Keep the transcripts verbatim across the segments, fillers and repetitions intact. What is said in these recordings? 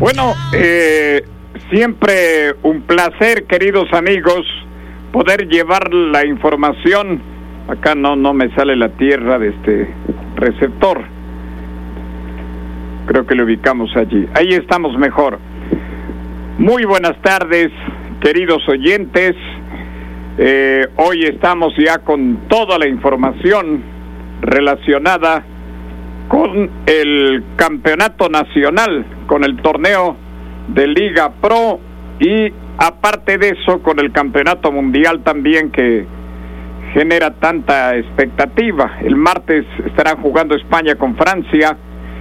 Bueno, eh, siempre un placer, queridos amigos, poder llevar la información. Acá no, no me sale la tierra de este receptor. Creo que lo ubicamos allí. Ahí estamos mejor. Muy buenas tardes, queridos oyentes. Eh, hoy estamos ya con toda la información relacionada con el campeonato nacional, con el torneo de Liga Pro y aparte de eso con el campeonato mundial también que genera tanta expectativa. El martes estarán jugando España con Francia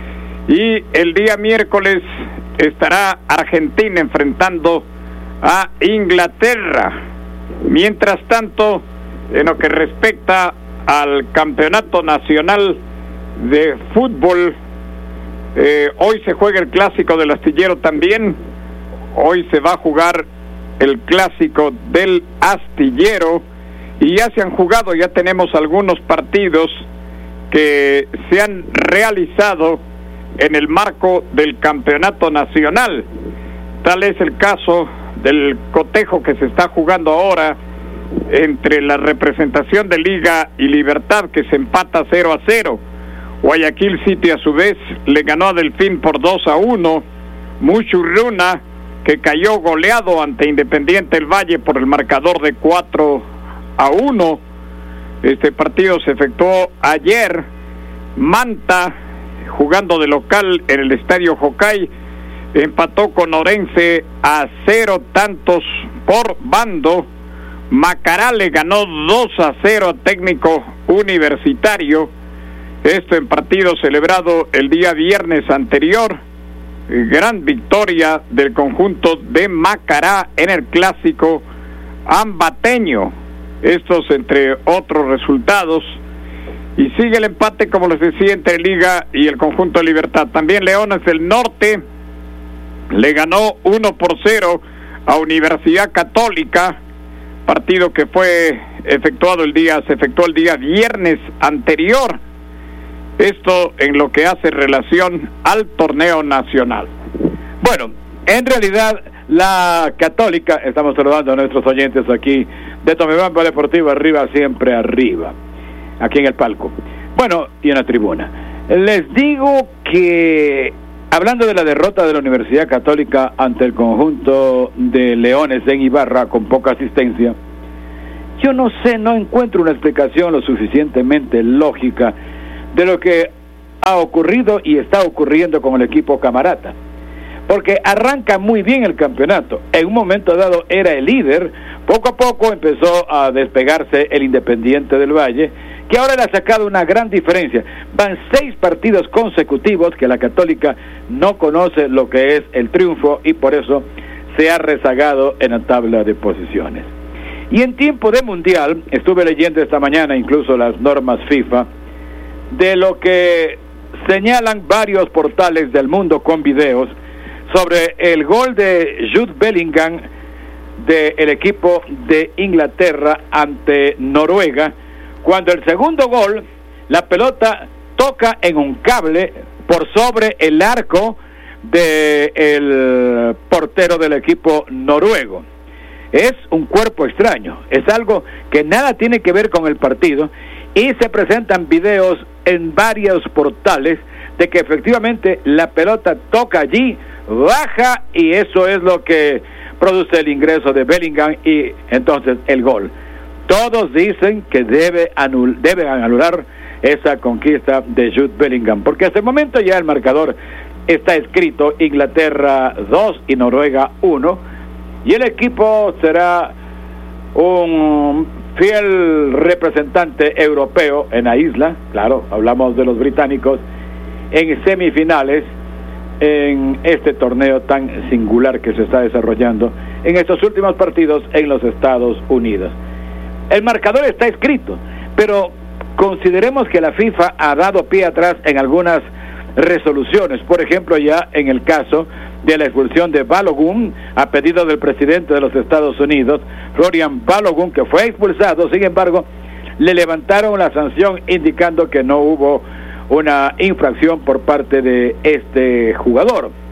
y el día miércoles estará Argentina enfrentando a Inglaterra. Mientras tanto, en lo que respecta al campeonato nacional de fútbol, eh, hoy se juega el clásico del Astillero también. Hoy se va a jugar el clásico del Astillero y ya se han jugado, ya tenemos algunos partidos que se han realizado en el marco del campeonato nacional. Tal es el caso del cotejo que se está jugando ahora entre la representación de Liga y Libertad, que se empata cero a cero. Guayaquil City a su vez le ganó a Delfín por dos a uno. Muchurruna, que cayó goleado ante Independiente del Valle por el marcador de cuatro a uno. Este partido se efectuó ayer. Manta, jugando de local en el Estadio Jocay, empató con Orense a cero tantos por bando. Macará le ganó dos a cero a Técnico Universitario. Esto en partido celebrado el día viernes anterior. Gran victoria del conjunto de Macará en el clásico ambateño. Estos entre otros resultados. Y sigue el empate, como les decía, entre Liga y el conjunto de Libertad. También Leones del Norte le ganó uno por cero a Universidad Católica. Partido que fue efectuado el día, se efectuó el día viernes anterior. Esto en lo que hace relación al torneo nacional. Bueno, en realidad la Católica, estamos saludando a nuestros oyentes aquí de Tomebamba Deportivo, arriba, siempre arriba, aquí en el palco. Bueno, y en la tribuna. Les digo que, hablando de la derrota de la Universidad Católica ante el conjunto de Leones en Ibarra con poca asistencia, yo no sé, no encuentro una explicación lo suficientemente lógica de lo que ha ocurrido y está ocurriendo con el equipo Camarata, porque arranca muy bien el campeonato. En un momento dado era el líder, poco a poco empezó a despegarse el Independiente del Valle, que ahora le ha sacado una gran diferencia. Van seis partidos consecutivos que la Católica no conoce lo que es el triunfo y por eso se ha rezagado en la tabla de posiciones. Y en tiempo de mundial, estuve leyendo esta mañana incluso las normas FIFA, de lo que señalan varios portales del mundo con videos sobre el gol de Jude Bellingham del equipo de Inglaterra ante Noruega, cuando el segundo gol, la pelota toca en un cable por sobre el arco del portero del equipo noruego. Es un cuerpo extraño, es algo que nada tiene que ver con el partido. Y se presentan videos en varios portales de que efectivamente la pelota toca allí, baja y eso es lo que produce el ingreso de Bellingham y entonces el gol. Todos dicen que debe anul- deben anular esa conquista de Jude Bellingham, porque hasta el momento ya el marcador está escrito: Inglaterra dos y Noruega uno, y el equipo será un fiel representante europeo en la isla, claro, hablamos de los británicos, en semifinales en este torneo tan singular que se está desarrollando en estos últimos partidos en los Estados Unidos. El marcador está escrito, pero consideremos que la FIFA ha dado pie atrás en algunas resoluciones, por ejemplo ya en el caso de la expulsión de Balogun a pedido del presidente de los Estados Unidos, Florian Balogun, que fue expulsado. Sin embargo, le levantaron la sanción indicando que no hubo una infracción por parte de este jugador.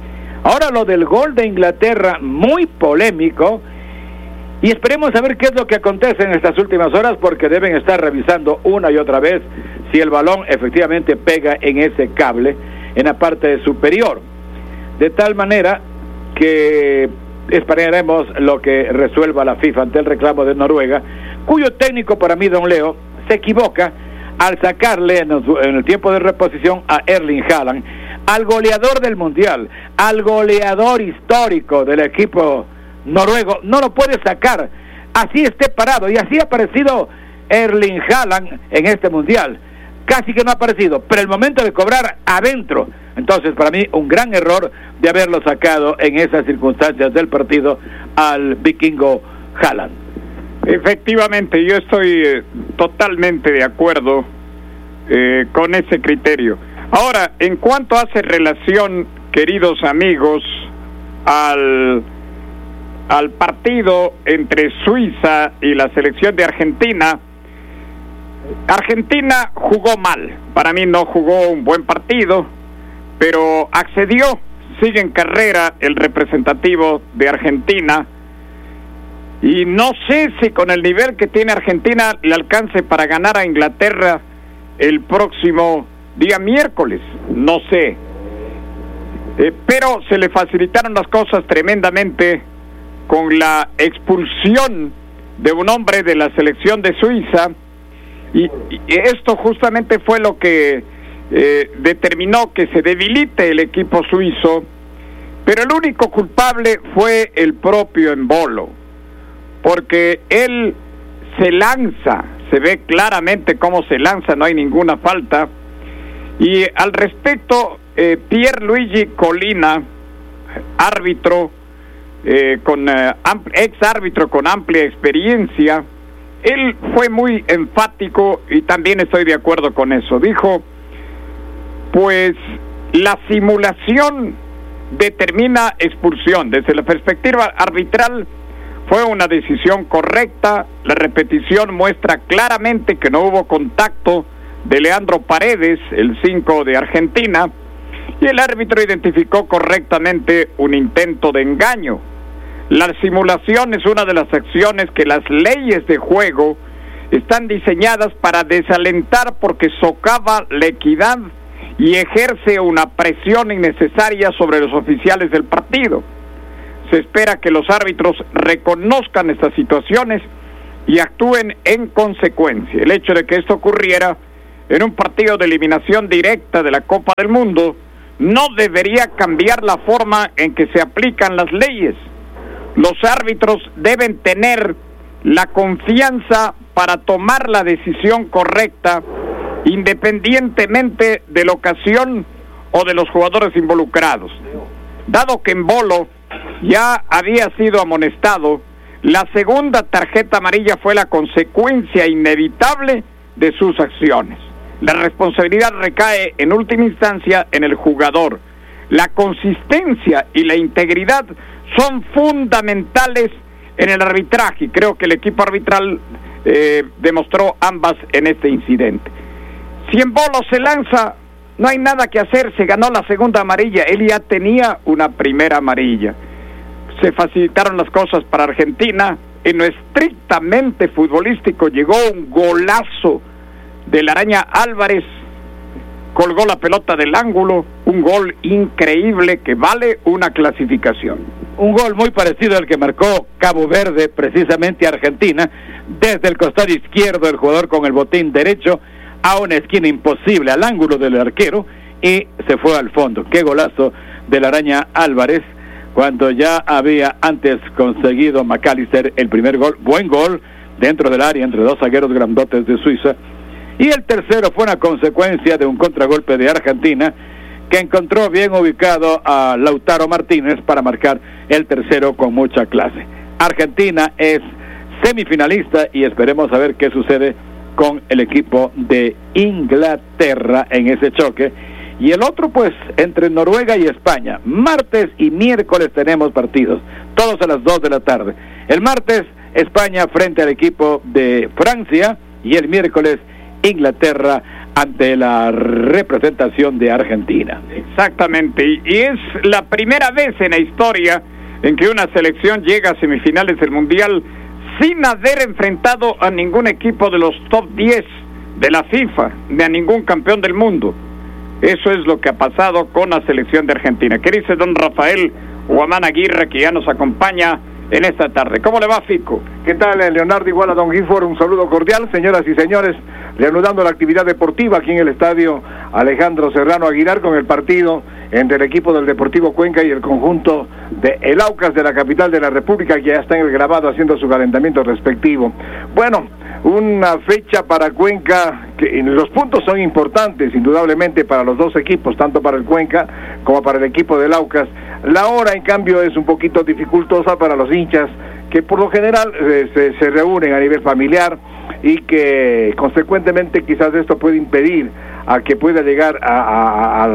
Ahora lo del gol de Inglaterra, muy polémico, y esperemos a ver qué es lo que acontece en estas últimas horas, porque deben estar revisando una y otra vez si el balón efectivamente pega en ese cable, en la parte superior, de tal manera que esperaremos lo que resuelva la FIFA ante el reclamo de Noruega, cuyo técnico, para mí, don Leo, se equivoca al sacarle en el, en el tiempo de reposición a Erling Haaland, al goleador del Mundial, al goleador histórico del equipo noruego. No lo puede sacar, así esté parado, y así ha aparecido Erling Haaland en este Mundial, casi que no ha aparecido, pero el momento de cobrar, adentro. Entonces, para mí, un gran error de haberlo sacado en esas circunstancias del partido al vikingo Haaland. Efectivamente, yo estoy eh, totalmente de acuerdo eh, con ese criterio. Ahora, en cuanto hace relación, queridos amigos, al, al partido entre Suiza y la selección de Argentina, Argentina jugó mal. Para mí no jugó un buen partido, pero accedió. Sigue en carrera el representativo de Argentina, y no sé si con el nivel que tiene Argentina le alcance para ganar a Inglaterra el próximo día miércoles, no sé, eh, pero se le facilitaron las cosas tremendamente con la expulsión de un hombre de la selección de Suiza, y, y esto justamente fue lo que eh, determinó que se debilite el equipo suizo, pero el único culpable fue el propio Embolo, porque él se lanza, se ve claramente cómo se lanza, no hay ninguna falta. Y al respecto, eh, Pierluigi Collina, árbitro, eh, con eh, ex árbitro con amplia experiencia, él fue muy enfático y también estoy de acuerdo con eso. Dijo, pues la simulación determina expulsión. Desde la perspectiva arbitral fue una decisión correcta. La repetición muestra claramente que no hubo contacto de Leandro Paredes, el cinco de Argentina, y el árbitro identificó correctamente un intento de engaño. La simulación es una de las acciones que las leyes de juego están diseñadas para desalentar, porque socava la equidad y ejerce una presión innecesaria sobre los oficiales del partido. Se espera que los árbitros reconozcan estas situaciones y actúen en consecuencia. El hecho de que esto ocurriera en un partido de eliminación directa de la Copa del Mundo no debería cambiar la forma en que se aplican las leyes. Los árbitros deben tener la confianza para tomar la decisión correcta, independientemente de la ocasión o de los jugadores involucrados. Dado que Embolo ya había sido amonestado, la segunda tarjeta amarilla fue la consecuencia inevitable de sus acciones. La responsabilidad recae en última instancia en el jugador. La consistencia y la integridad son fundamentales en el arbitraje, y creo que el equipo arbitral eh, demostró ambas en este incidente. Si Embolo se lanza, no hay nada que hacer, se ganó la segunda amarilla, él ya tenía una primera amarilla. Se facilitaron las cosas para Argentina. En lo estrictamente futbolístico, llegó un golazo de la Araña Álvarez, colgó la pelota del ángulo, un gol increíble que vale una clasificación. Un gol muy parecido al que marcó Cabo Verde, precisamente Argentina, desde el costado izquierdo, el jugador con el botín derecho a una esquina imposible, al ángulo del arquero, y se fue al fondo. Qué golazo de la Araña Álvarez, cuando ya había antes conseguido McAllister el primer gol. Buen gol dentro del área entre dos zagueros grandotes de Suiza. Y el tercero fue una consecuencia de un contragolpe de Argentina, que encontró bien ubicado a Lautaro Martínez para marcar el tercero con mucha clase. Argentina es semifinalista y esperemos a ver qué sucede con el equipo de Inglaterra en ese choque. Y el otro, pues, entre Noruega y España. Martes y miércoles tenemos partidos, todos a las dos de la tarde. El martes, España frente al equipo de Francia, y el miércoles, Inglaterra ante la representación de Argentina. Exactamente, y, y es la primera vez en la historia en que una selección llega a semifinales del Mundial sin haber enfrentado a ningún equipo de los top diez de la FIFA, ni a ningún campeón del mundo. Eso es lo que ha pasado con la selección de Argentina. ¿Qué dice don Rafael Guamán Aguirre, que ya nos acompaña en esta tarde? ¿Cómo le va, Fico? ¿Qué tal, Leonardo? Igual a don Gifford, un saludo cordial. Señoras y señores, reanudando la actividad deportiva aquí en el estadio Alejandro Serrano Aguilar con el partido entre el equipo del Deportivo Cuenca y el conjunto de El Aucas de la capital de la República, que ya está en el grabado haciendo su calentamiento respectivo. Bueno, una fecha para Cuenca, que los puntos son importantes indudablemente para los dos equipos, tanto para el Cuenca como para el equipo del Aucas. La hora, en cambio, es un poquito dificultosa para los hinchas, que por lo general eh, se, se reúnen a nivel familiar y que consecuentemente quizás esto puede impedir a que pueda llegar a, a, a,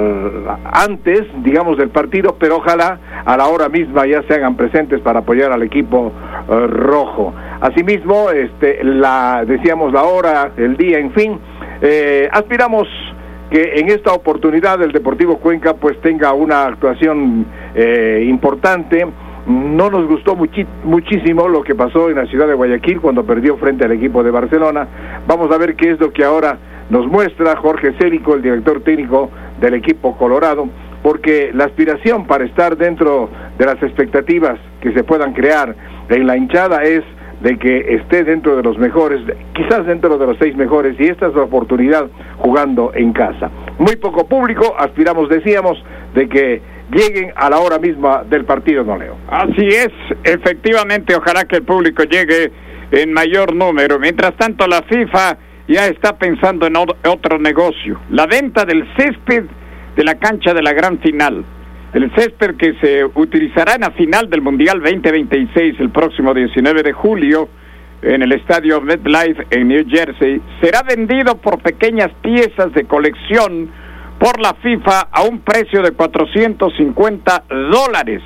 a antes, digamos, del partido, pero ojalá a la hora misma ya se hagan presentes para apoyar al equipo uh, rojo. Asimismo, este, la, decíamos la hora, el día, en fin, eh, aspiramos que en esta oportunidad el Deportivo Cuenca pues tenga una actuación eh, importante. No nos gustó muchi- muchísimo lo que pasó en la ciudad de Guayaquil cuando perdió frente al equipo de Barcelona. Vamos a ver qué es lo que ahora nos muestra Jorge Célico, el director técnico del equipo colorado, porque la aspiración para estar dentro de las expectativas que se puedan crear en la hinchada es de que esté dentro de los mejores, quizás dentro de los seis mejores, y esta es la oportunidad jugando en casa. Muy poco público, aspiramos, decíamos, de que lleguen a la hora misma del partido, don Leo. Así es, efectivamente, ojalá que el público llegue en mayor número. Mientras tanto, la FIFA ya está pensando en otro negocio, la venta del césped de la cancha de la gran final. El césped que se utilizará en la final del Mundial veinte veintiséis el próximo diecinueve de julio en el estadio MetLife en New Jersey, será vendido por pequeñas piezas de colección por la FIFA a un precio de cuatrocientos cincuenta dólares.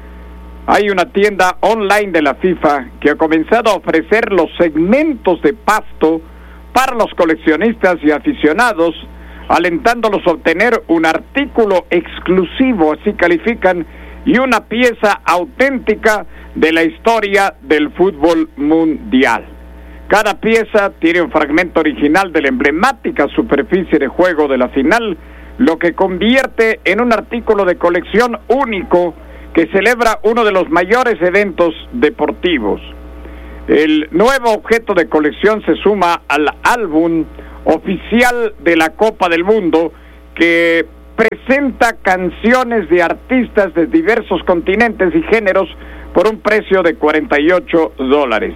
Hay una tienda online de la FIFA que ha comenzado a ofrecer los segmentos de pasto para los coleccionistas y aficionados, alentándolos a obtener un artículo exclusivo, así califican, y una pieza auténtica de la historia del fútbol mundial. Cada pieza tiene un fragmento original de la emblemática superficie de juego de la final, lo que convierte en un artículo de colección único que celebra uno de los mayores eventos deportivos. El nuevo objeto de colección se suma al álbum oficial de la Copa del Mundo, que presenta canciones de artistas de diversos continentes y géneros por un precio de cuarenta y ocho dólares.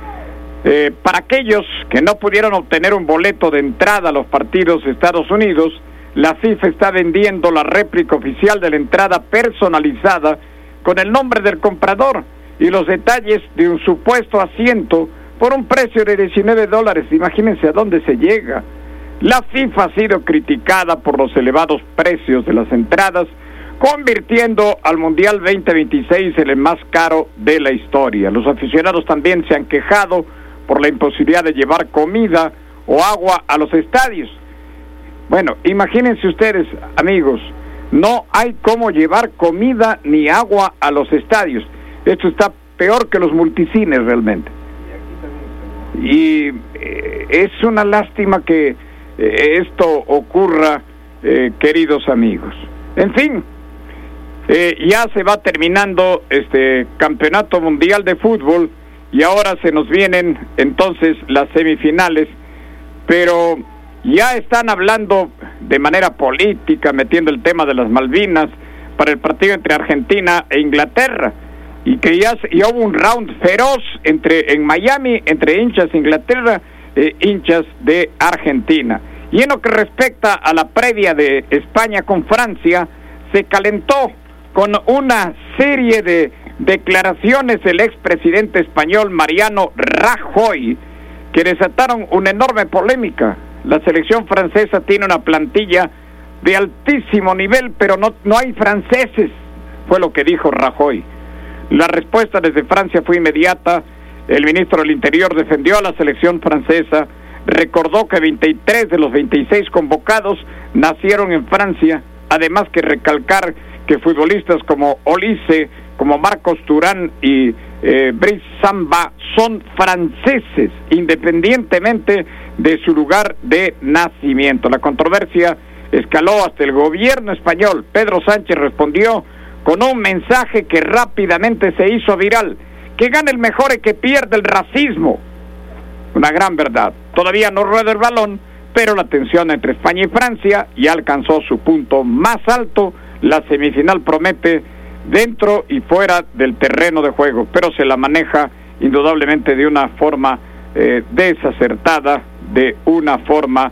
Eh, para aquellos que no pudieron obtener un boleto de entrada a los partidos de Estados Unidos, la FIFA está vendiendo la réplica oficial de la entrada personalizada con el nombre del comprador y los detalles de un supuesto asiento por un precio de diecinueve dólares. Imagínense a dónde se llega. La FIFA ha sido criticada por los elevados precios de las entradas, convirtiendo al Mundial veinte veintiséis en el más caro de la historia. Los aficionados también se han quejado por la imposibilidad de llevar comida o agua a los estadios. Bueno, imagínense ustedes, amigos, no hay cómo llevar comida ni agua a los estadios. Esto está peor que los multicines realmente. Y eh, es una lástima que eh, esto ocurra, eh, queridos amigos. En fin, eh, ya se va terminando este campeonato mundial de fútbol y ahora se nos vienen entonces las semifinales, pero ya están hablando de manera política, metiendo el tema de las Malvinas para el partido entre Argentina e Inglaterra, y que ya, ya hubo un round feroz entre en Miami entre hinchas de Inglaterra e hinchas de Argentina. Y en lo que respecta a la previa de España con Francia, se calentó con una serie de declaraciones del expresidente español Mariano Rajoy que desataron una enorme polémica. La selección francesa tiene una plantilla de altísimo nivel, pero no, no hay franceses, fue lo que dijo Rajoy. La respuesta desde Francia fue inmediata. El ministro del Interior defendió a la selección francesa, recordó que veintitrés de los veintiséis convocados nacieron en Francia, además que recalcar que futbolistas como Olise, como Marcos Turán y eh, Brice Samba son franceses, independientemente de su lugar de nacimiento. La controversia escaló hasta el gobierno español. Pedro Sánchez respondió con un mensaje que rápidamente se hizo viral: que gane el mejor y que pierda el racismo. Una gran verdad. Todavía no rueda el balón, pero la tensión entre España y Francia ya alcanzó su punto más alto. La semifinal promete dentro y fuera del terreno de juego, pero se la maneja indudablemente de una forma eh, desacertada, de una forma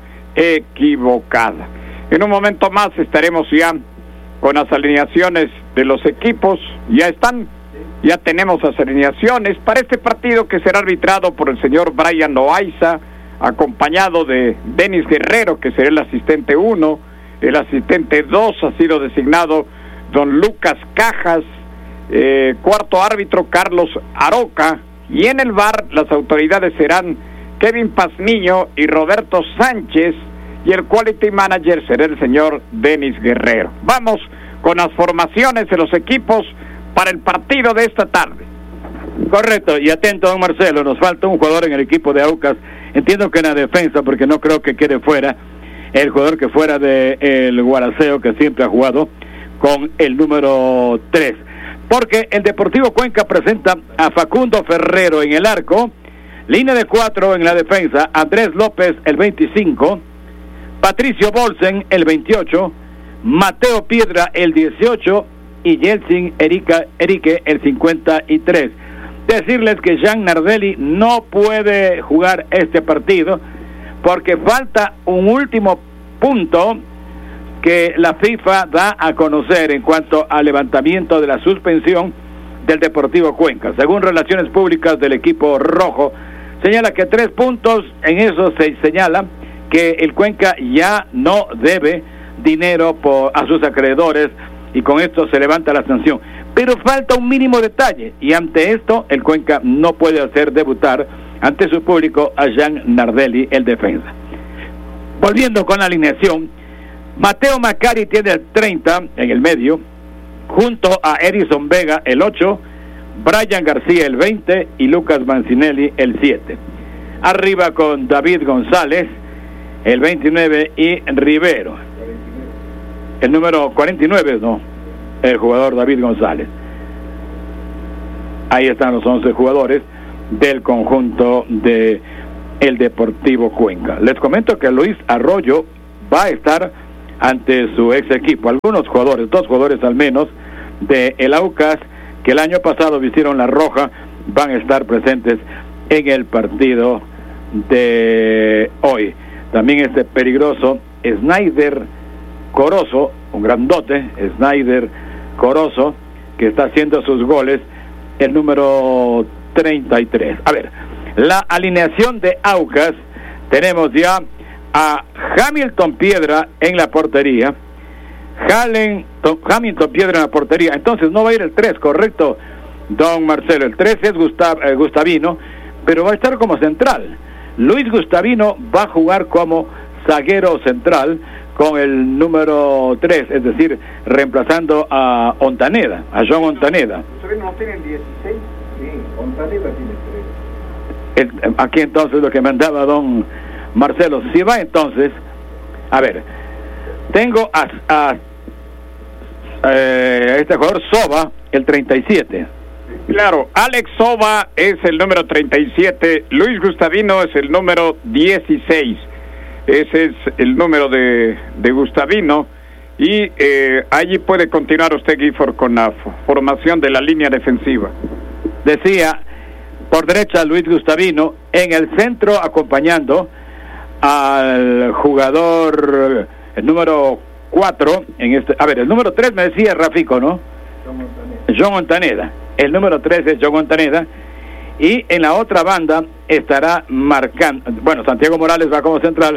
equivocada. En un momento más estaremos ya con las alineaciones de los equipos. Ya están, ya tenemos las alineaciones para este partido que será arbitrado por el señor Brian Loaiza, acompañado de Denis Guerrero, que será el asistente uno. El asistente dos ha sido designado don Lucas Cajas, eh, cuarto árbitro Carlos Aroca, y en el V A R las autoridades serán Kevin Pazmiño y Roberto Sánchez, y el quality manager será el señor Denis Guerrero. Vamos con las formaciones de los equipos para el partido de esta tarde. Correcto, y atento, don Marcelo, nos falta un jugador en el equipo de Aucas. Entiendo que en la defensa, porque no creo que quede fuera el jugador que fuera de el Guaraceo, que siempre ha jugado con el número tres, porque el Deportivo Cuenca presenta a Facundo Ferrero en el arco, línea de cuatro en la defensa, Andrés López el veinticinco, Patricio Bolsen el veintiocho, Mateo Piedra el dieciocho y Yeltsin Erika, Erique el cincuenta y tres. Decirles que Jean Nardelli no puede jugar este partido porque falta un último punto que la FIFA da a conocer en cuanto al levantamiento de la suspensión del Deportivo Cuenca. Según Relaciones Públicas del equipo rojo, señala que tres puntos, en eso se señala que el Cuenca ya no debe dinero por, a sus acreedores, y con esto se levanta la sanción. Pero falta un mínimo detalle, y ante esto el Cuenca no puede hacer debutar ante su público a Jean Nardelli, el defensa. Volviendo con la alineación, Mateo Macari tiene el treinta en el medio, junto a Edison Vega el ocho, Brian García el veinte y Lucas Mancinelli el siete. Arriba con David González el veintinueve y Rivero. El número cuarenta y nueve, no, el jugador David González. Ahí están los once jugadores del conjunto de el Deportivo Cuenca. Les comento que Luis Arroyo va a estar ante su ex equipo. Algunos jugadores, dos jugadores al menos, de el Aucas, que el año pasado vistieron la roja, van a estar presentes en el partido de hoy. También este peligroso Snyder Corozo, un grandote, Snyder Corozo, que está haciendo sus goles, el número treinta y tres. A ver, la alineación de Aucas, tenemos ya a Hamilton Piedra en la portería, Hamilton, Hamilton Piedra en la portería, entonces no va a ir el tres, correcto, don Marcelo. El tres es Gustav, eh, Gustavino, pero va a estar como central. Luis Gustavino va a jugar como zaguero central con el número tres, es decir, reemplazando a Ontaneda, a John Ontaneda. ¿Ustedes no tienen dieciséis? Sí, Ontaneda tiene tres. El, aquí entonces lo que mandaba don Marcelo, si va entonces, a ver, tengo a, a, a este jugador Soba, el treinta y siete. Claro, Alex Soba es el número treinta y siete, Luis Gustavino es el número dieciséis. Ese es el número de, de Gustavino, y eh, allí puede continuar usted, Gifford, con la formación de la línea defensiva. Decía, por derecha Luis Gustavino, en el centro acompañando al jugador, el número cuatro, en este, a ver, el número tres me decía Rafico, ¿no? John Montaneda. John Montaneda. El número tres es John Montaneda, y en la otra banda estará marcando, bueno, Santiago Morales va como central,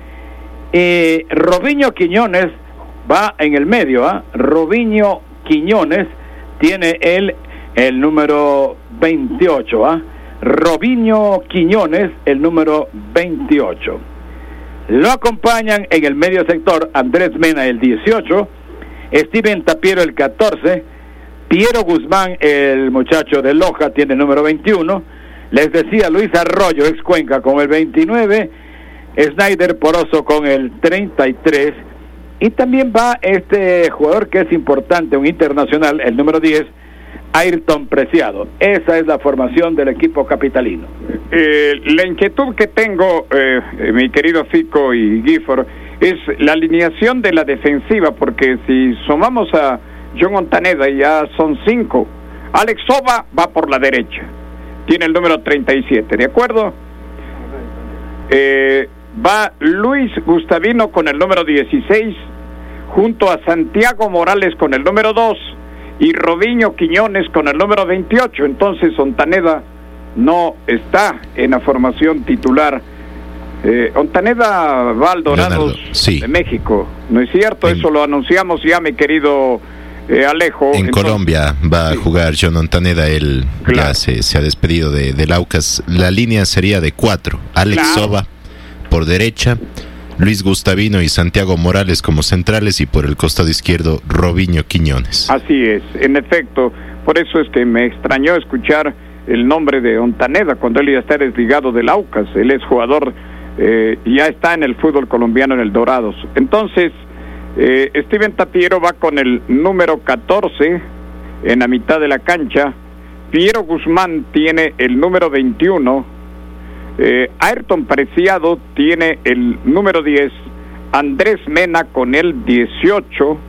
y Robinho Quiñones va en el medio, ¿ah? ¿eh? Robinho Quiñones tiene el, el número veintiocho, ¿ah? ¿eh? Robinho Quiñones, el número veintiocho. Lo acompañan en el medio sector Andrés Mena, el dieciocho, Steven Tapiero, el catorce, Piero Guzmán, el muchacho de Loja, tiene el número veintiuno, les decía Luis Arroyo, ex Cuenca, con el veintinueve, Snyder Poroso con el treinta y tres, y también va este jugador que es importante, un internacional, el número diez, Ayrton Preciado. Esa es la formación del equipo capitalino. Eh, la inquietud que tengo, eh, eh, mi querido Fico y Gifford, es la alineación de la defensiva, porque si sumamos a John Ontaneda ya son cinco. Alex Soba va por la derecha, tiene el número treinta y siete, ¿de acuerdo? Eh, va Luis Gustavino con el número dieciséis, junto a Santiago Morales con el número dos, y Robinho Quiñones con el número veintiocho. Entonces Ontaneda no está en la formación titular. eh, Ontaneda va al Dorados sí. de México, ¿no es cierto? En, Eso lo anunciamos ya, mi querido eh, Alejo. En Entonces, Colombia va sí. a jugar John Ontaneda, él claro. ya se, se ha despedido de, del Aucas. La línea sería de cuatro, Alex claro. Soba por derecha, Luis Gustavino y Santiago Morales como centrales, y por el costado izquierdo Robinho Quiñones. Así es, en efecto, por eso es que me extrañó escuchar el nombre de Ontaneda cuando él ya está desligado del Aucas. Él es jugador eh, y ya está en el fútbol colombiano en el Dorados. Entonces, eh, Steven Tapiero va con el número catorce en la mitad de la cancha, Piero Guzmán tiene el número veintiuno, Eh, Ayrton Preciado tiene el número diez, Andrés Mena con el dieciocho,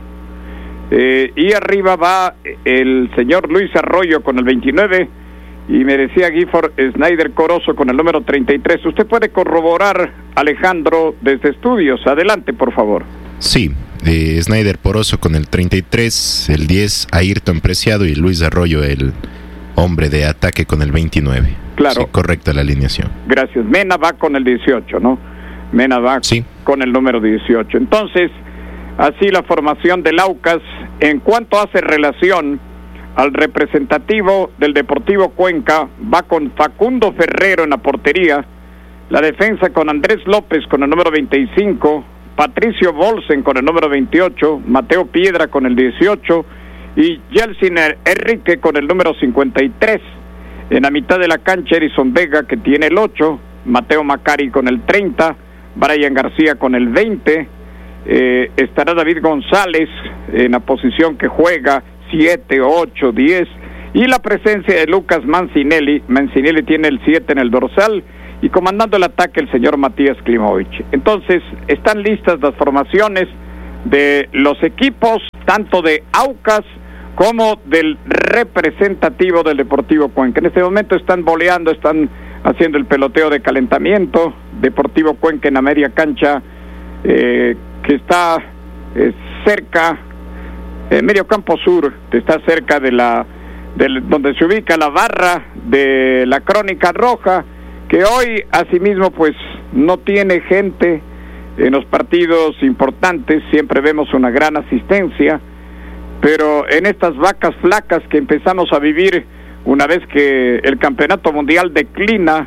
eh, y arriba va el señor Luis Arroyo con el veintinueve, y me decía Gifford, Snyder Corozo con el número treinta y tres. Usted puede corroborar, Alejandro, desde estudios. Adelante, por favor. Sí, eh, Snyder Poroso con el treinta y tres, el diez, Ayrton Preciado, y Luis Arroyo, el hombre de ataque, con el veintinueve. Claro. Sí, correcta la alineación. Gracias. Mena va con el dieciocho, ¿no? Mena va sí. con el número dieciocho. Entonces, así la formación del Aucas. En cuanto hace relación al representativo del Deportivo Cuenca, va con Facundo Ferrero en la portería, la defensa con Andrés López con el número veinticinco, Patricio Bolsen con el número veintiocho, Mateo Piedra con el dieciocho y Yeltsin Enrique con el número cincuenta y tres. En la mitad de la cancha, Edison Vega, que tiene el ocho, Mateo Macari con el treinta, Brian García con el veinte, eh, estará David González en la posición que juega, siete, ocho, diez, y la presencia de Lucas Mancinelli. Mancinelli tiene el siete en el dorsal, y comandando el ataque el señor Matías Klimovich. Entonces, están listas las formaciones de los equipos, tanto de Aucas como del representativo del Deportivo Cuenca. En este momento están boleando, están haciendo el peloteo de calentamiento. Deportivo Cuenca en la media cancha, eh, que está eh, cerca, eh, medio campo sur, está cerca de la, de donde se ubica la barra de la Crónica Roja, que hoy asimismo pues no tiene gente en los partidos importantes. Siempre vemos una gran asistencia, pero en estas vacas flacas que empezamos a vivir una vez que el campeonato mundial declina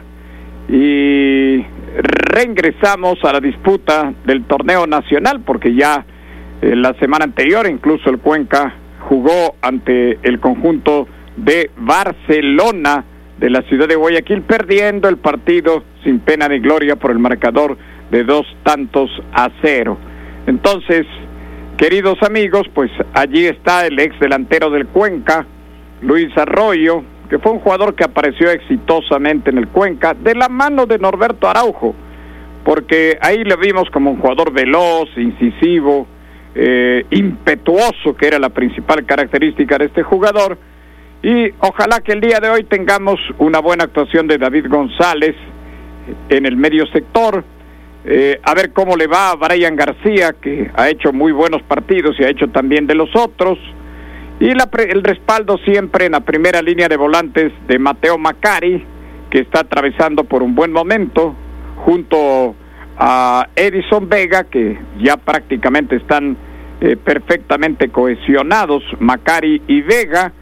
y reingresamos a la disputa del torneo nacional, porque ya eh, la semana anterior incluso el Cuenca jugó ante el conjunto de Barcelona de la ciudad de Guayaquil, perdiendo el partido sin pena ni gloria por el marcador de dos tantos a cero. Entonces, queridos amigos, pues allí está el ex delantero del Cuenca, Luis Arroyo, que fue un jugador que apareció exitosamente en el Cuenca, de la mano de Norberto Araujo, porque ahí le vimos como un jugador veloz, incisivo, eh, impetuoso, que era la principal característica de este jugador, y ojalá que el día de hoy tengamos una buena actuación de David González en el medio sector. Eh, a ver cómo le va a Brian García, que ha hecho muy buenos partidos y ha hecho también de los otros, y la, el respaldo siempre en la primera línea de volantes de Mateo Macari, que está atravesando por un buen momento, junto a Edison Vega, que ya prácticamente están eh, perfectamente cohesionados, Macari y Vega,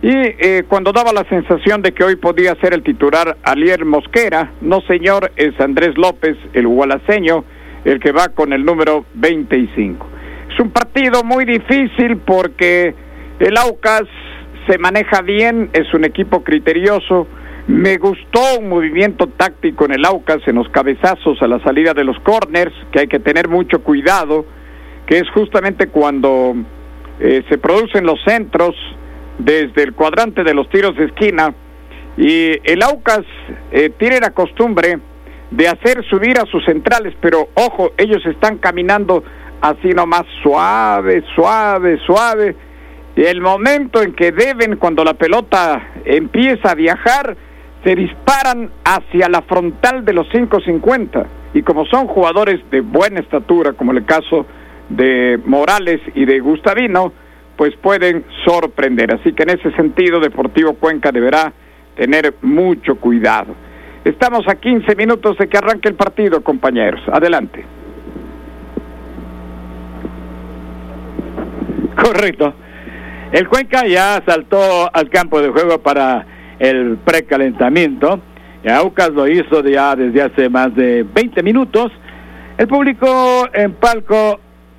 Y eh, cuando daba la sensación de que hoy podía ser el titular Alier Mosquera, no señor, es Andrés López, el gualaceño, el que va con el número veinticinco. Es un partido muy difícil porque el Aucas se maneja bien, es un equipo criterioso. Me gustó un movimiento táctico en el Aucas, en los cabezazos a la salida de los corners, que hay que tener mucho cuidado, que es justamente cuando eh, se producen los centros desde el cuadrante de los tiros de esquina, y el Aucas eh, tiene la costumbre de hacer subir a sus centrales, pero ojo, ellos están caminando así nomás suave, suave, suave, y el momento en que deben, cuando la pelota empieza a viajar, se disparan hacia la frontal de los cinco cincuenta, y como son jugadores de buena estatura, como el caso de Morales y de Gustavino, pues pueden sorprender. Así que en ese sentido, Deportivo Cuenca deberá tener mucho cuidado. Estamos a quince minutos de que arranque el partido, compañeros. Adelante. Correcto. El Cuenca ya saltó al campo de juego para el precalentamiento. Y Aucas lo hizo ya desde hace más de veinte minutos. El público en palco,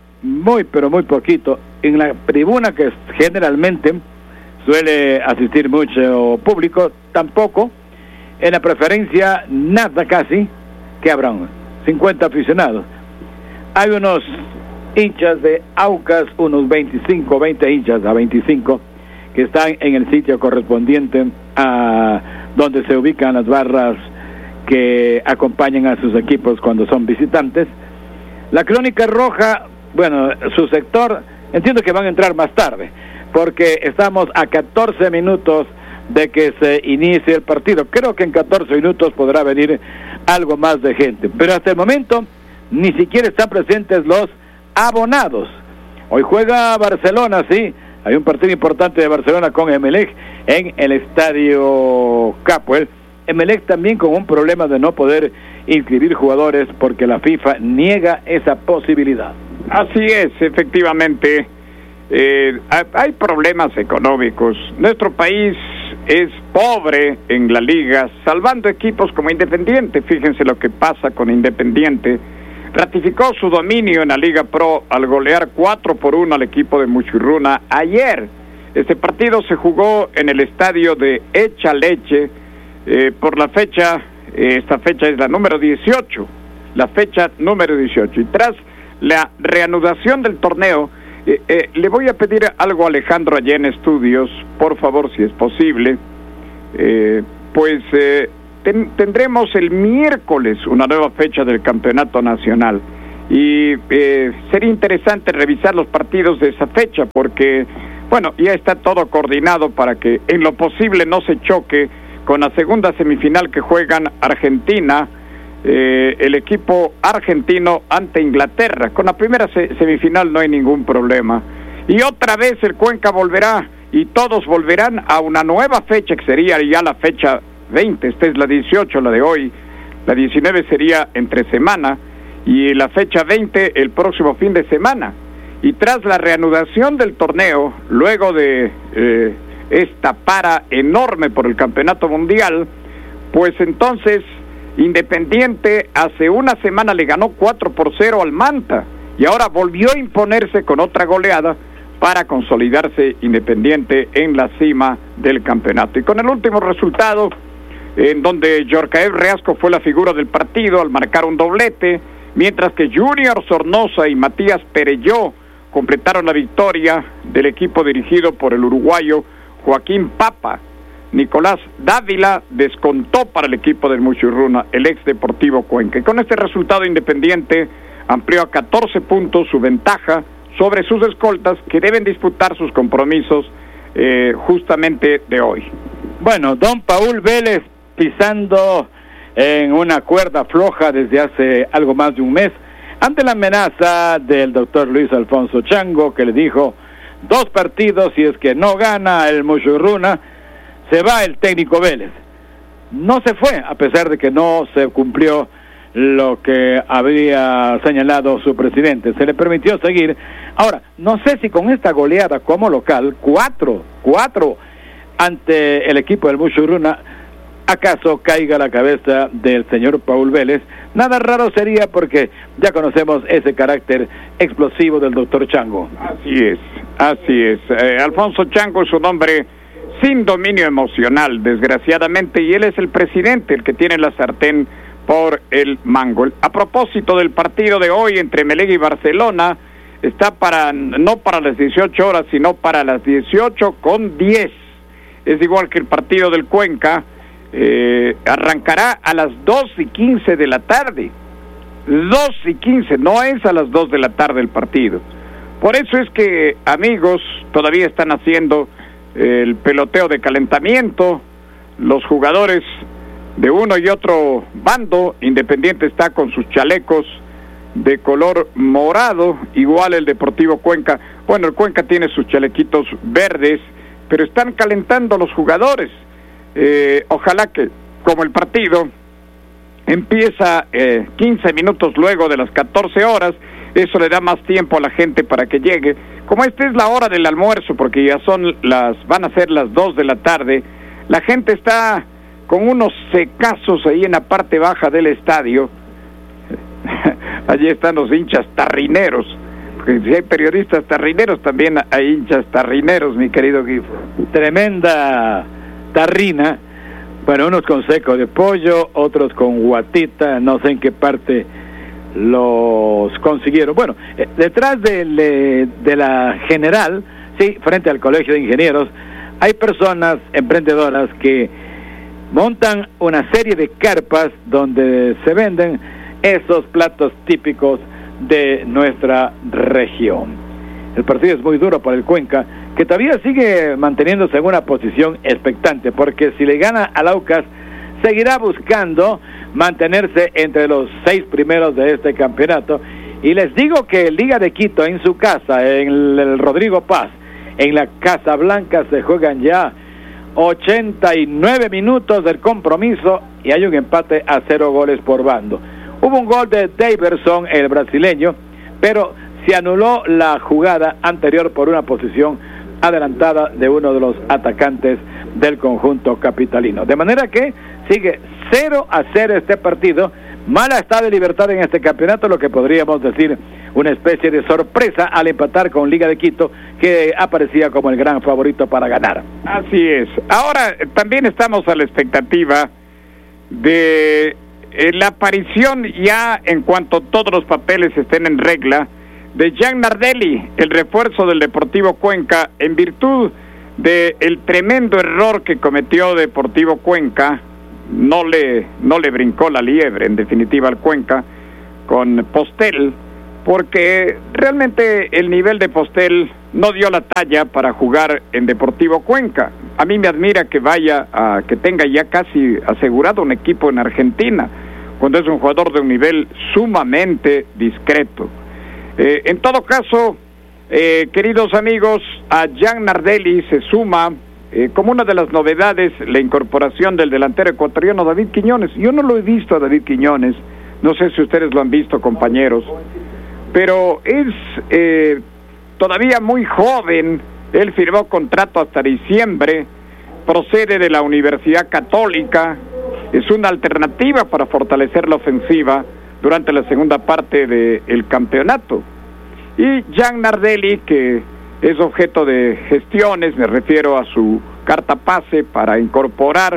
muy pero muy poquito. En la tribuna, que generalmente suele asistir mucho público, tampoco. En la preferencia, nada casi, que habrán cincuenta aficionados. Hay unos hinchas de Aucas, unos veinticinco, veinte hinchas a veinticinco, que están en el sitio correspondiente a donde se ubican las barras que acompañan a sus equipos cuando son visitantes. La Crónica Roja, bueno, su sector, entiendo que van a entrar más tarde, porque estamos a catorce minutos de que se inicie el partido. Creo que en catorce minutos podrá venir algo más de gente, pero hasta el momento ni siquiera están presentes los abonados. Hoy juega Barcelona, sí, hay un partido importante de Barcelona con Emelec en el estadio Capuel. Emelec también con un problema de no poder inscribir jugadores porque la FIFA niega esa posibilidad. Así es, efectivamente. Eh, hay problemas económicos. Nuestro país es pobre en la liga, salvando equipos como Independiente. Fíjense lo que pasa con Independiente. Ratificó su dominio en la Liga Pro al golear cuatro por uno al equipo de Muchurruna ayer. Este partido se jugó en el estadio de Echaleche eh, por la fecha, eh, esta fecha es la número dieciocho, la fecha número dieciocho. Y tras la reanudación del torneo, eh, eh, le voy a pedir algo a Alejandro allá en estudios, por favor, si es posible, eh, pues eh, ten, tendremos el miércoles una nueva fecha del campeonato nacional, y eh, sería interesante revisar los partidos de esa fecha, porque, bueno, ya está todo coordinado para que en lo posible no se choque con la segunda semifinal que juegan Argentina, Eh, el equipo argentino ante Inglaterra. Con la primera se- semifinal no hay ningún problema. Y otra vez el Cuenca volverá, y todos volverán a una nueva fecha, que sería ya la fecha veinte. Esta es la dieciocho, la de hoy. La diecinueve sería entre semana, y la fecha veinte el próximo fin de semana. Y tras la reanudación del torneo, luego de eh, esta para enorme por el campeonato mundial, pues entonces Independiente hace una semana le ganó cuatro por cero al Manta, y ahora volvió a imponerse con otra goleada para consolidarse Independiente en la cima del campeonato. Y con el último resultado, en donde Yorcaev Reasco fue la figura del partido al marcar un doblete, mientras que Junior Sornosa y Matías Perelló completaron la victoria del equipo dirigido por el uruguayo Joaquín Papa. Nicolás Dávila descontó para el equipo del Muchurruna, el ex Deportivo Cuenca. Y con este resultado, Independiente amplió a catorce puntos su ventaja sobre sus escoltas, que deben disputar sus compromisos eh, justamente de hoy. Bueno, don Paul Vélez pisando en una cuerda floja desde hace algo más de un mes, ante la amenaza del doctor Luis Alfonso Chango, que le dijo dos partidos, si es que no gana el Muchurruna, se va el técnico Vélez. No se fue, a pesar de que no se cumplió lo que había señalado su presidente. Se le permitió seguir. Ahora, no sé si con esta goleada como local, cuatro, cuatro ante el equipo del Muchurruna, acaso caiga la cabeza del señor Paul Vélez. Nada raro sería porque ya conocemos ese carácter explosivo del doctor Chango. Así es, así es. Eh, Alfonso Chango es un hombre sin dominio emocional, desgraciadamente, y él es el presidente, el que tiene la sartén por el mango. A propósito del partido de hoy entre Melec y Barcelona, está para, no para las dieciocho horas, sino para las dieciocho con diez. Es igual que el partido del Cuenca. Eh, arrancará a las dos y quince de la tarde. Dos y quince, no es a las dos de la tarde el partido. Por eso es que, amigos, todavía están haciendo el peloteo de calentamiento. Los jugadores de uno y otro bando, Independiente está con sus chalecos de color morado, igual el Deportivo Cuenca. Bueno, el Cuenca tiene sus chalequitos verdes, pero están calentando los jugadores. Eh, ojalá que, como el partido empieza eh, quince minutos luego de las catorce horas, eso le da más tiempo a la gente para que llegue. Como esta es la hora del almuerzo, porque ya son las, van a ser las dos de la tarde, la gente está con unos secazos ahí en la parte baja del estadio. Allí están los hinchas tarrineros, porque si hay periodistas tarrineros, también hay hinchas tarrineros, mi querido Gifo. Tremenda tarrina, bueno, unos con seco de pollo, otros con guatita, no sé en qué parte los consiguieron. Bueno, eh, detrás de, de, de la General, sí, frente al Colegio de Ingenieros, hay personas emprendedoras que montan una serie de carpas donde se venden esos platos típicos de nuestra región. El partido es muy duro para el Cuenca, que todavía sigue manteniéndose en una posición expectante, porque si le gana al Aucas, seguirá buscando mantenerse entre los seis primeros de este campeonato. Y les digo que Liga de Quito en su casa, en el Rodrigo Paz, en la Casa Blanca, se juegan ya ochenta y nueve minutos del compromiso y hay un empate a cero goles por bando. Hubo un gol de Daverson, el brasileño, pero se anuló la jugada anterior por una posición adelantada de uno de los atacantes del conjunto capitalino. De manera que sigue cero a cero este partido. Mala está de Libertad en este campeonato, lo que podríamos decir una especie de sorpresa al empatar con Liga de Quito, que aparecía como el gran favorito para ganar. Así es. Ahora también estamos a la expectativa de eh, la aparición, ya en cuanto todos los papeles estén en regla, de Jan Nardelli, el refuerzo del Deportivo Cuenca, en virtud de el tremendo error que cometió Deportivo Cuenca. No le, no le brincó la liebre, en definitiva, al Cuenca, con Postel, porque realmente el nivel de Postel no dio la talla para jugar en Deportivo Cuenca. A mí me admira que vaya, a, que tenga ya casi asegurado un equipo en Argentina, cuando es un jugador de un nivel sumamente discreto. Eh, en todo caso, eh, queridos amigos, a Jan Nardelli se suma eh, como una de las novedades la incorporación del delantero ecuatoriano David Quiñones. Yo no lo he visto a David Quiñones, no sé si ustedes lo han visto, compañeros, pero es eh, todavía muy joven. Él firmó contrato hasta diciembre, procede de la Universidad Católica, es una alternativa para fortalecer la ofensiva durante la segunda parte del campeonato. Y Jan Nardelli, que es objeto de gestiones, me refiero a su carta pase para incorporar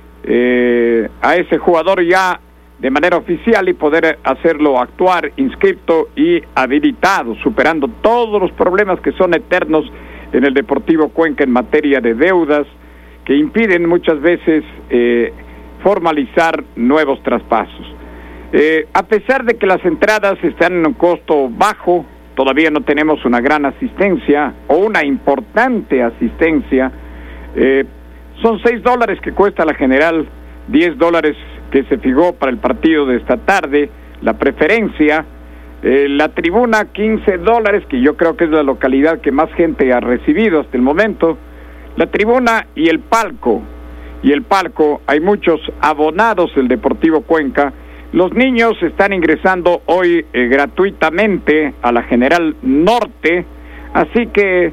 eh, a ese jugador ya de manera oficial y poder hacerlo actuar inscripto y habilitado, superando todos los problemas que son eternos en el Deportivo Cuenca en materia de deudas, que impiden muchas veces eh, formalizar nuevos traspasos. Eh, a pesar de que las entradas están en un costo bajo, todavía no tenemos una gran asistencia o una importante asistencia. Eh, son seis dólares que cuesta la general, diez dólares que se fijó para el partido de esta tarde, la preferencia, eh, la tribuna quince dólares, que yo creo que es la localidad que más gente ha recibido hasta el momento, la tribuna y el palco. Y el palco, hay muchos abonados del Deportivo Cuenca. Los niños están ingresando hoy eh, gratuitamente a la General Norte, así que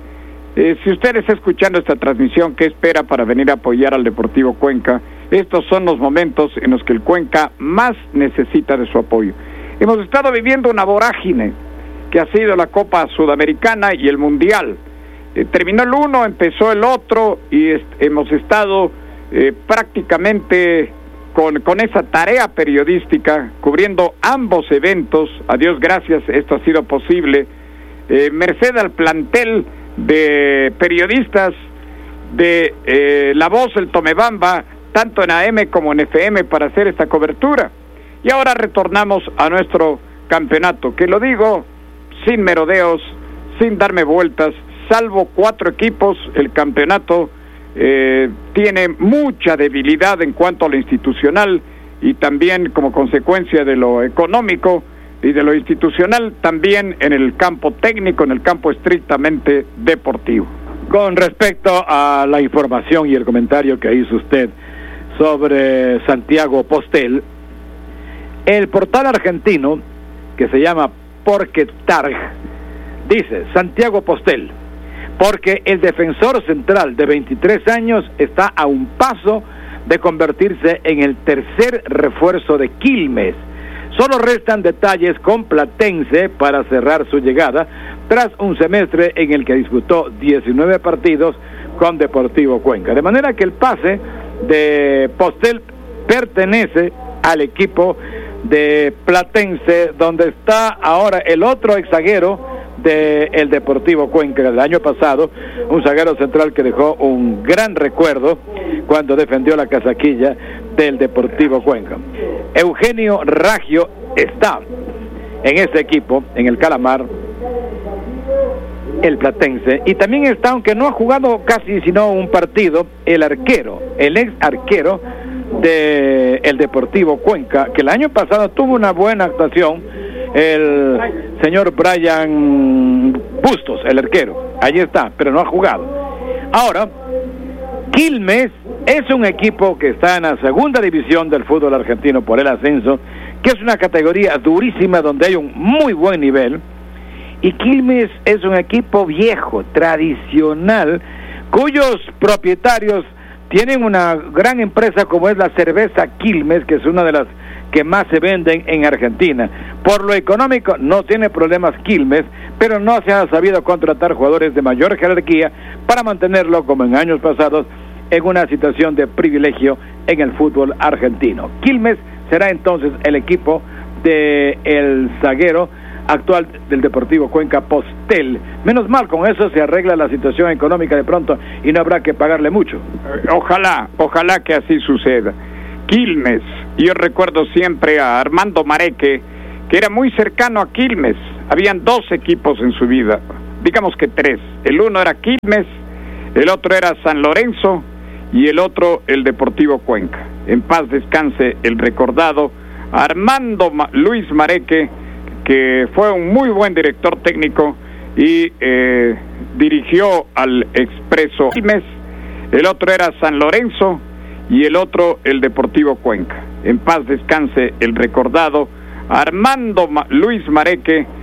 Eh, si usted está escuchando esta transmisión, ¿qué espera para venir a apoyar al Deportivo Cuenca? Estos son los momentos en los que el Cuenca más necesita de su apoyo. Hemos estado viviendo una vorágine que ha sido la Copa Sudamericana y el Mundial. Eh, terminó el uno, empezó el otro y est- hemos estado eh, prácticamente con, con esa tarea periodística, cubriendo ambos eventos. A Dios gracias, esto ha sido posible. Eh, merced al plantel de periodistas de eh, La Voz, el Tomebamba, tanto en A M como en F M, para hacer esta cobertura. Y ahora retornamos a nuestro campeonato, que lo digo sin merodeos, sin darme vueltas, salvo cuatro equipos. El campeonato eh, tiene mucha debilidad en cuanto a lo institucional y también como consecuencia de lo económico y de lo institucional, también en el campo técnico, en el campo estrictamente deportivo. Con respecto a la información y el comentario que hizo usted sobre Santiago Postel, el portal argentino que se llama Porquetarg dice: Santiago Postel, porque el defensor central de veintitrés años está a un paso de convertirse en el tercer refuerzo de Quilmes. Solo restan detalles con Platense para cerrar su llegada tras un semestre en el que disputó diecinueve partidos con Deportivo Cuenca. De manera que el pase de Postel pertenece al equipo de Platense, donde está ahora el otro ex zaguero del Deportivo Cuenca del año pasado, un zaguero central que dejó un gran recuerdo cuando defendió la casaquilla del Deportivo Cuenca. Eugenio Raggio está en ese equipo, en el Calamar, el Platense, y también está, aunque no ha jugado casi sino un partido, el arquero, el ex arquero de el Deportivo Cuenca, que el año pasado tuvo una buena actuación, el señor Brian Bustos, el arquero. Allí está, pero no ha jugado. Ahora, Quilmes es un equipo que está en la segunda división del fútbol argentino por el ascenso, que es una categoría durísima donde hay un muy buen nivel. Y Quilmes es un equipo viejo, tradicional, cuyos propietarios tienen una gran empresa como es la cerveza Quilmes, que es una de las que más se venden en Argentina. Por lo económico no tiene problemas Quilmes, pero no se ha sabido contratar jugadores de mayor jerarquía para mantenerlo, como en años pasados, en una situación de privilegio en el fútbol argentino. Quilmes será entonces el equipo del zaguero actual del Deportivo Cuenca, Postel. Menos mal, con eso se arregla la situación económica de pronto y no habrá que pagarle mucho. Ojalá, ojalá que así suceda. Quilmes, yo recuerdo siempre a Armando Mareque, que era muy cercano a Quilmes. Habían dos equipos en su vida, digamos que tres. El uno era Quilmes, el otro era San Lorenzo y el otro el Deportivo Cuenca. En paz descanse el recordado Armando Ma- Luis Mareque, que fue un muy buen director técnico y eh, dirigió al Expreso Quilmes. El otro era San Lorenzo y el otro el Deportivo Cuenca. En paz descanse el recordado Armando Ma- Luis Mareque,